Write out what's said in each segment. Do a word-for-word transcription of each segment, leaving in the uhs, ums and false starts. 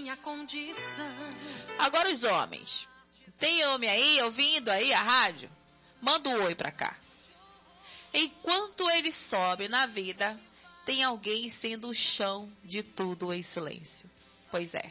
minha condição. Agora os homens. Tem homem aí, ouvindo aí a rádio? Manda um oi pra cá. Enquanto ele sobe na vida, tem alguém sendo o chão de tudo em silêncio. Pois é.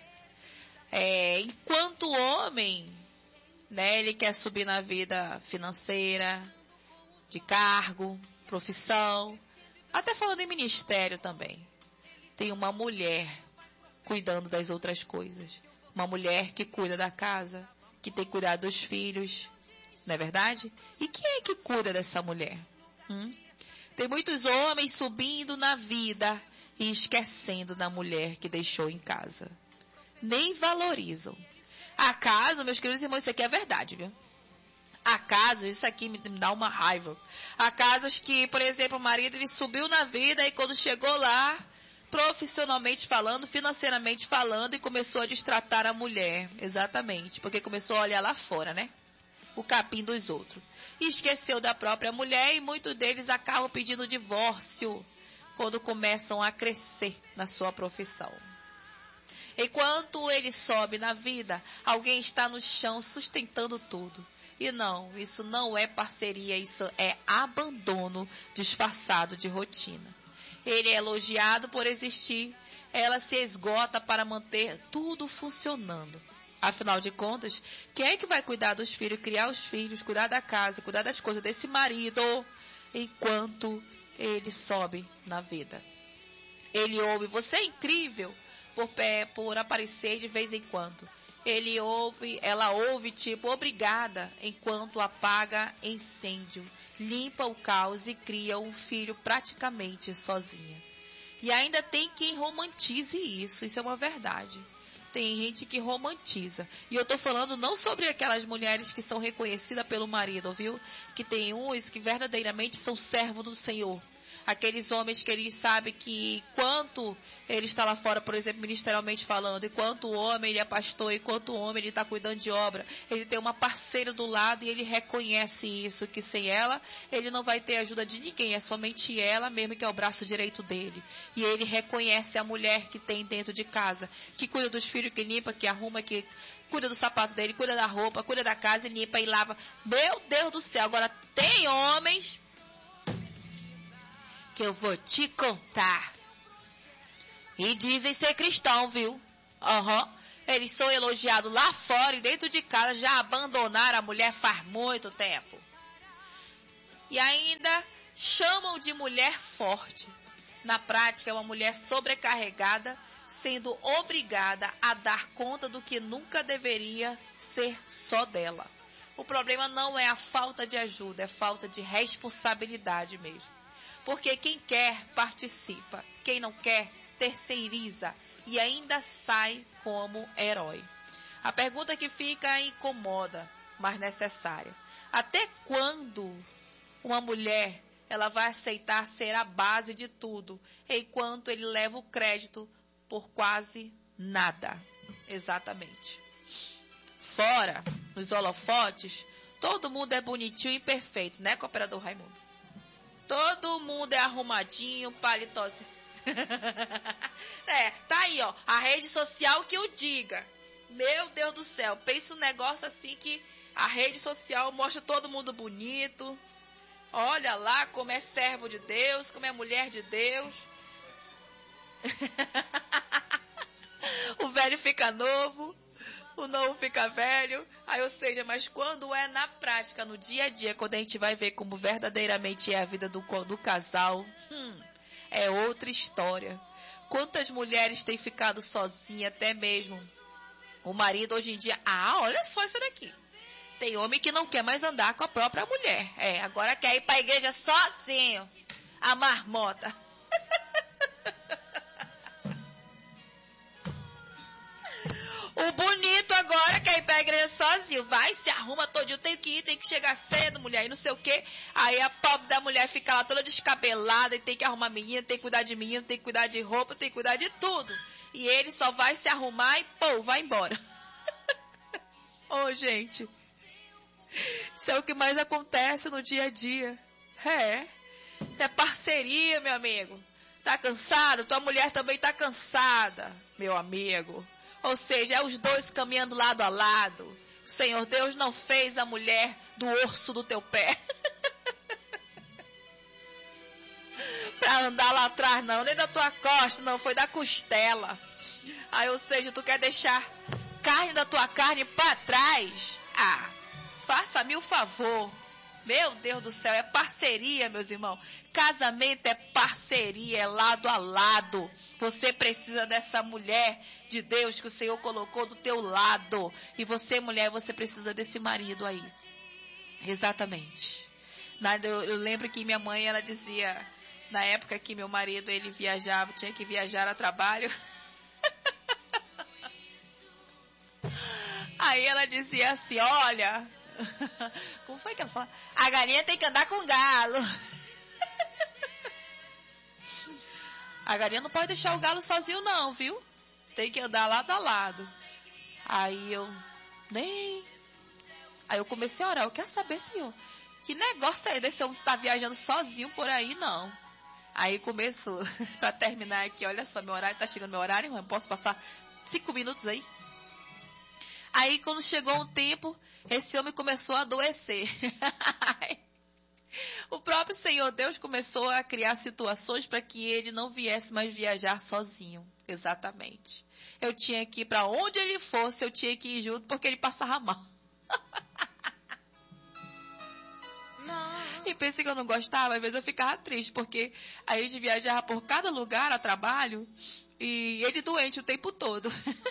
é enquanto o homem, né, ele quer subir na vida financeira, de cargo, profissão, até falando em ministério também. Tem uma mulher cuidando das outras coisas. Uma mulher que cuida da casa, que tem cuidado dos filhos, não é verdade? E quem é que cuida dessa mulher? Hum? Tem muitos homens subindo na vida e esquecendo da mulher que deixou em casa. Nem valorizam. Acaso, meus queridos irmãos, isso aqui é verdade, viu? Há casos, isso aqui me, me dá uma raiva. Há casos que, por exemplo, o marido ele subiu na vida e quando chegou lá, profissionalmente falando, financeiramente falando, e começou a destratar a mulher. Exatamente, porque começou a olhar lá fora, né? O capim dos outros. E esqueceu da própria mulher e muitos deles acabam pedindo divórcio quando começam a crescer na sua profissão. Enquanto ele sobe na vida, alguém está no chão sustentando tudo. E não, isso não é parceria, isso é abandono disfarçado de rotina. Ele é elogiado por existir, ela se esgota para manter tudo funcionando. Afinal de contas, quem é que vai cuidar dos filhos, criar os filhos, cuidar da casa, cuidar das coisas desse marido, enquanto ele sobe na vida? Ele ouve, você é incrível, por, por aparecer de vez em quando. Ele ouve, ela ouve, tipo, obrigada, enquanto apaga incêndio, limpa o caos e cria um filho praticamente sozinha. E ainda tem quem romantize isso, isso é uma verdade. Tem gente que romantiza. E eu tô falando não sobre aquelas mulheres que são reconhecidas pelo marido, viu? Que tem uns que verdadeiramente são servos do Senhor. Aqueles homens que eles sabem que enquanto ele está lá fora, por exemplo, ministerialmente falando, enquanto o homem ele é pastor, enquanto o homem ele está cuidando de obra, ele tem uma parceira do lado e ele reconhece isso, que sem ela ele não vai ter ajuda de ninguém, é somente ela mesmo que é o braço direito dele. E ele reconhece a mulher que tem dentro de casa, que cuida dos filhos, que limpa, que arruma, que cuida do sapato dele, cuida da roupa, cuida da casa e limpa e lava. Meu Deus do céu, agora tem homens que eu vou te contar. E dizem ser cristão, viu? Aham. Uhum. Eles são elogiados lá fora e dentro de casa já abandonaram a mulher faz muito tempo. E ainda chamam de mulher forte. Na prática é uma mulher sobrecarregada, sendo obrigada a dar conta do que nunca deveria ser só dela. O problema não é a falta de ajuda, é falta de responsabilidade mesmo. Porque quem quer, participa. Quem não quer, terceiriza. E ainda sai como herói. A pergunta que fica incomoda, mas necessária. Até quando uma mulher ela vai aceitar ser a base de tudo, enquanto ele leva o crédito por quase nada? Exatamente. Fora, nos holofotes, todo mundo é bonitinho e perfeito, né, cooperador Raimundo? Todo mundo é arrumadinho, palitozinho. É, tá aí, ó. A rede social que o diga. Meu Deus do céu. Pensa um negócio assim que a rede social mostra todo mundo bonito. Olha lá como é servo de Deus, como é mulher de Deus. O velho fica novo. O novo fica velho, aí ou seja, mas quando é na prática, no dia a dia, quando a gente vai ver como verdadeiramente é a vida do, do casal, hum, é outra história. Quantas mulheres têm ficado sozinhas, até mesmo o marido hoje em dia, ah, olha só isso daqui. Tem homem que não quer mais andar com a própria mulher, é, agora quer ir para a igreja sozinho, a marmota. O bonito agora quer ir pra igreja sozinho. Vai, se arruma todinho. Tem que ir, tem que chegar cedo, mulher. E não sei o quê. Aí a pobre da mulher fica lá toda descabelada. E tem que arrumar menina, tem que cuidar de menino, tem que cuidar de roupa, tem que cuidar de tudo. E ele só vai se arrumar e, pô, vai embora. Ô, oh, gente. Isso é o que mais acontece no dia a dia. É. É parceria, meu amigo. Tá cansado? Tua mulher também tá cansada, meu amigo. Ou seja, é os dois caminhando lado a lado. O Senhor Deus não fez a mulher do osso do teu pé. Para andar lá atrás, não. Nem da tua costa, não. Foi da costela. Aí, ou seja, tu quer deixar carne da tua carne para trás? Ah, faça-me o favor. Meu Deus do céu, é parceria, meus irmãos. Casamento é parceria, é lado a lado. Você precisa dessa mulher de Deus que o Senhor colocou do teu lado. E você, mulher, você precisa desse marido aí. Exatamente. Eu, eu lembro que minha mãe, ela dizia, na época que meu marido, ele viajava, tinha que viajar a trabalho. Aí ela dizia assim, olha... Como foi que ela falou? A galinha tem que andar com o galo. A galinha não pode deixar o galo sozinho não, viu? Tem que andar lado a lado. Aí eu nem... Aí eu comecei a orar. Eu quero saber, Senhor, que negócio é desse homem estar viajando sozinho por aí, não. Aí começou, pra terminar aqui, olha só, meu horário, tá chegando meu horário, irmão, posso passar cinco minutos aí? Aí, quando chegou um tempo, esse homem começou a adoecer. O próprio Senhor Deus começou a criar situações para que ele não viesse mais viajar sozinho. Exatamente. Eu tinha que ir para onde ele fosse, eu tinha que ir junto, porque ele passava mal. E pensei que eu não gostava, às vezes eu ficava triste, porque a gente viajava por cada lugar a trabalho, e ele doente o tempo todo.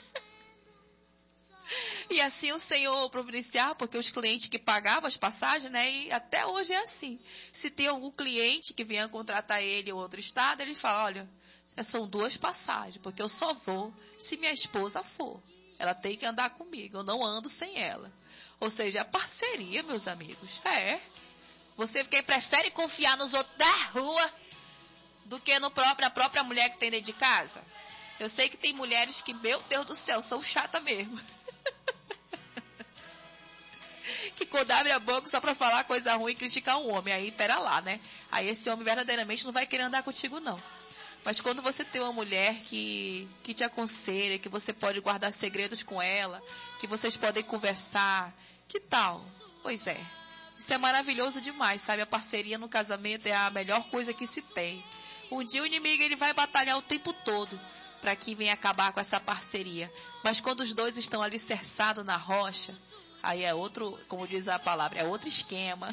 E assim o Senhor providenciava, porque os clientes que pagavam as passagens, né? E até hoje é assim. Se tem algum cliente que venha contratar ele em outro estado, ele fala, olha, são duas passagens, porque eu só vou se minha esposa for. Ela tem que andar comigo, eu não ando sem ela. Ou seja, é parceria, meus amigos. É. Você que prefere confiar nos outros da rua do que no próprio, na própria mulher que tem dentro de casa? Eu sei que tem mulheres que, meu Deus do céu, são chatas mesmo. Que quando abre a boca só pra falar coisa ruim e criticar um homem. Aí, pera lá, né? Aí esse homem verdadeiramente não vai querer andar contigo, não. Mas quando você tem uma mulher que, que te aconselha, que você pode guardar segredos com ela, que vocês podem conversar, que tal? Pois é. Isso é maravilhoso demais, sabe? A parceria no casamento é a melhor coisa que se tem. Um dia o inimigo ele vai batalhar o tempo todo para que venha acabar com essa parceria. Mas quando os dois estão alicerçados na rocha, aí é outro, como diz a palavra, é outro esquema.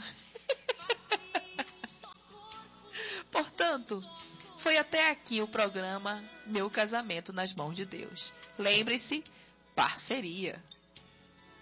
Portanto, foi até aqui o programa Meu Casamento nas Mãos de Deus. Lembre-se, parceria.